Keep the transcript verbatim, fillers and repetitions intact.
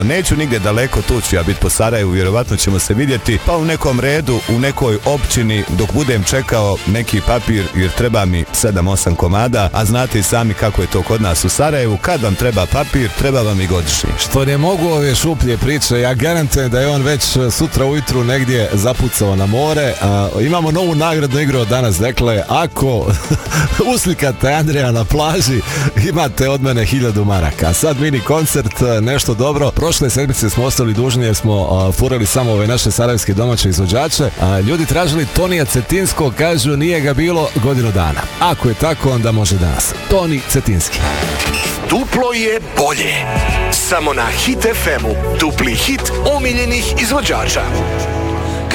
Neću nigdje daleko, tu ću ja biti po Sarajevu, vjerovatno ćemo se vidjeti, pa u nekom redu, u nekoj općini, dok budem čekao neki papir, jer treba mi sedam osam komada, a znate i sami kako je to kod nas u Sarajevu, kad vam treba papir, treba vam i godišnji. Što ne mogu ove šuplje priče, ja garantujem da je on već sutra ujutru negdje zapucao na more. A, imamo novu nagradnu igru danas, dakle, ako uslikate Andreja na plaži, imate od mene hiljadu maraka. A sad mini koncert, nešto dobro. Prošle sedmice smo ostali dužni jer smo a, furali samo ove naše sarajevske domaće izvođače. A, ljudi tražili Tonija Cetinskog, kažu nije ga bilo godinu dana. Ako je tako, onda može danas. Toni Cetinski. Duplo je bolje. Samo na Hit ef emu. Dupli hit omiljenih izvođača.